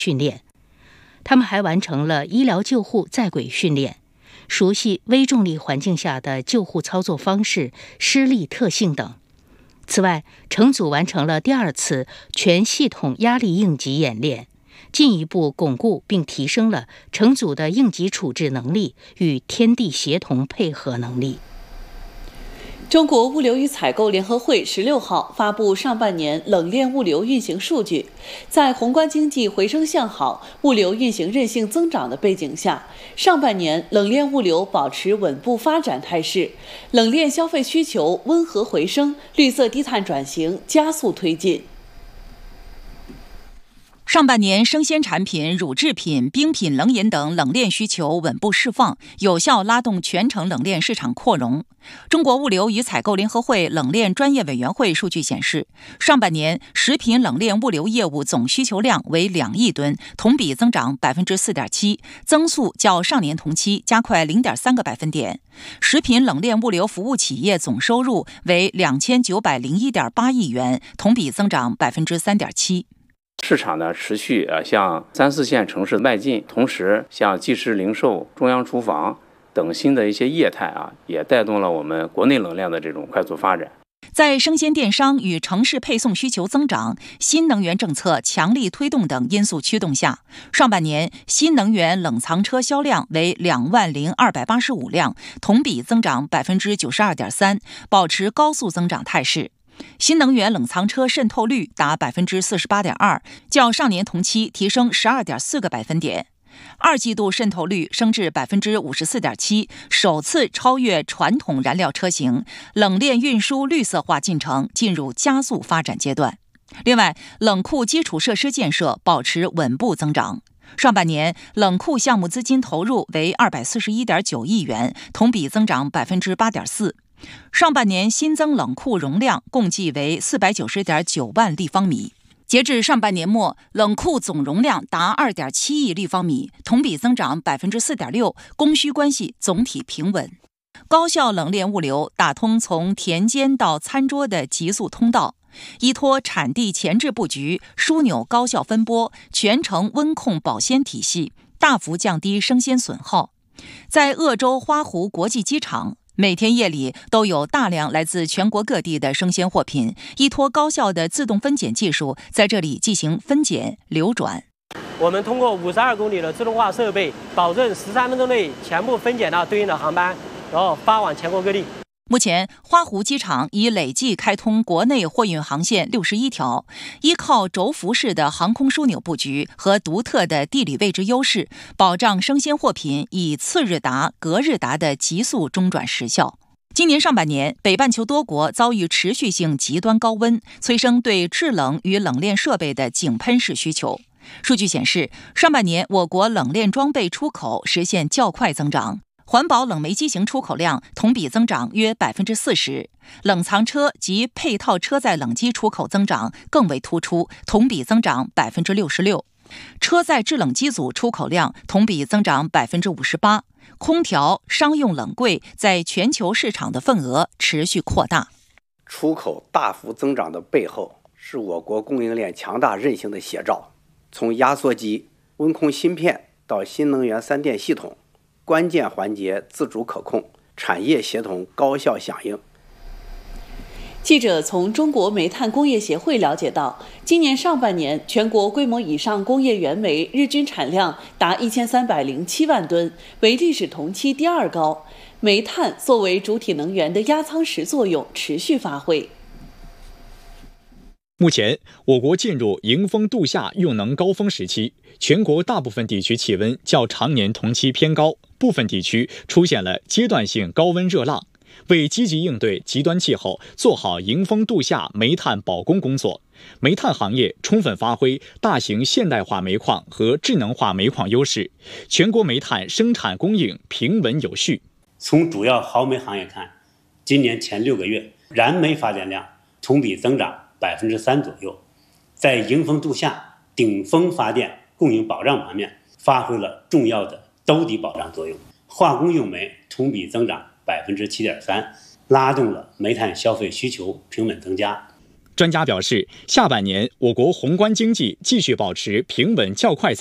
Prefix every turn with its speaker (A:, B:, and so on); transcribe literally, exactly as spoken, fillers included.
A: 训练。他们还完成了医疗救护在轨训练，熟悉微重力环境下的救护操作方式、施力特性等。此外，乘组完成了第二次全系统压力应急演练，进一步巩固并提升了乘组的应急处置能力与天地协同配合能力。
B: 中国物流与采购联合会十六号发布上半年冷链物流运行数据，在宏观经济回升向好、物流运行韧性增长的背景下，上半年冷链物流保持稳步发展态势，冷链消费需求温和回升，绿色低碳转型加速推进。
C: 上半年生鲜产品、乳制品、冰品、冷饮等冷链需求稳步释放，有效拉动全程冷链市场扩容。中国物流与采购联合会冷链专业委员会数据显示，上半年食品冷链物流业务总需求量为两亿吨，同比增长 百分之四点七， 增速较上年同期加快 零点三个百分点。食品冷链物流服务企业总收入为两千九百零一点八亿元，同比增长 百分之三点七。
D: 市场呢持续呃向三四线城市迈进，同时像即时零售、中央厨房等新的一些业态啊，也带动了我们国内冷链的这种快速发展。
C: 在生鲜电商与城市配送需求增长、新能源政策强力推动等因素驱动下，上半年新能源冷藏车销量为两万零二百八十五辆，同比增长 百分之九十二点三， 保持高速增长态势。新能源冷藏车渗透率达 百分之四十八点二， 较上年同期提升 十二点四个百分点。二季度渗透率升至 百分之五十四点七， 首次超越传统燃料车型，冷链运输绿色化进程进入加速发展阶段。另外，冷库基础设施建设保持稳步增长。上半年冷库项目资金投入为 二百四十一点九亿元，同比增长 百分之八点四。上半年新增冷库容量共计为 四百九十点九万立方米，截至上半年末，冷库总容量达 二点七亿立方米，同比增长 百分之四点六， 供需关系总体平稳。高效冷链物流打通从田间到餐桌的急速通道，依托产地前置布局、枢纽高效分拨、全程温控保鲜体系，大幅降低生鲜损耗。在鄂州花湖国际机场，每天夜里都有大量来自全国各地的生鲜货品，依托高效的自动分拣技术，在这里进行分拣流转。
E: 我们通过五十二公里的自动化设备，保证十三分钟内全部分拣到对应的航班，然后发往全国各地。
C: 目前，花湖机场已累计开通国内货运航线六十一条，依靠轴幅式的航空枢纽布局和独特的地理位置优势，保障生鲜货品以次日达、隔日达的急速中转时效。今年上半年，北半球多国遭遇持续性极端高温，催生对制冷与冷链设备的井喷式需求。数据显示，上半年我国冷链装备出口实现较快增长。环保冷媒机型出口量同比增长约 百分之四十， 冷藏车及配套车载冷机出口增长更为突出，同比增长 百分之六十六。 车载制冷机组出口量同比增长 百分之五十八， 空调、商用冷柜在全球市场的份额持续扩大。
F: 出口大幅增长的背后，是我国供应链强大韧性的写照。从压缩机、温控芯片到新能源三电系统，关键环节自主可控，产业协同高效响应。
B: 记者从中国煤炭工业协会了解到，今年上半年全国规模以上工业原煤日均产量达一千三百零七万吨，为历史同期第二高。煤炭作为主体能源的压舱石作用持续发挥。
G: 目前，我国进入迎峰度夏用能高峰时期，全国大部分地区气温较常年同期偏高，部分地区出现了阶段性高温热浪。为积极应对极端气候，做好迎峰度夏煤炭保供工作，煤炭行业充分发挥大型现代化煤矿和智能化煤矿优势，全国煤炭生产供应平稳有序。
H: 从主要耗煤行业看，今年前六个月燃煤发电量同比增长百分之三左右，在迎峰度夏、顶峰发电供应保障方面发挥了重要的兜底保障作用。化工用煤同比增长百分之七点三，拉动了煤炭消费需求平稳增加。
G: 专家表示，下半年我国宏观经济继续保持平稳较快